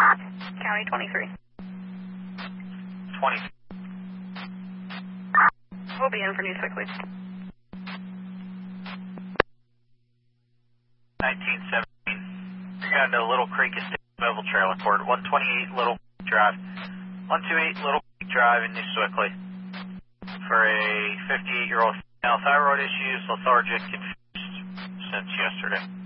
County 23. 20. We'll be in for news quickly. 1917. You're going to Little Creek Estate Mobile Trailer Court, 128 Little Creek Drive. 128 Little Creek Drive in New Swickley. For a 58-year-old female, thyroid issues, lethargic, confused since yesterday.